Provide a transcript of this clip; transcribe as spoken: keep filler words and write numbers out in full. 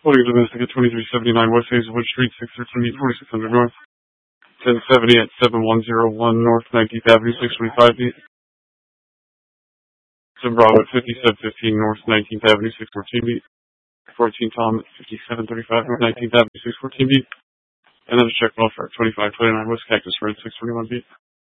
Fully domestic at twenty-three seventy-nine West Hazelwood Street, six thirteen beat, forty-six hundred North. ten seventy at seven one zero one North nineteenth Avenue, six twenty-five beat. ten Bravo at fifty-seven fifteen North nineteenth Avenue, six fourteen beat. fourteen Tom at fifty-seven thirty-five North nineteenth Avenue, six fourteen beat. And then a check welfare at twenty-five twenty-nine West Cactus Road, six twenty-one beat.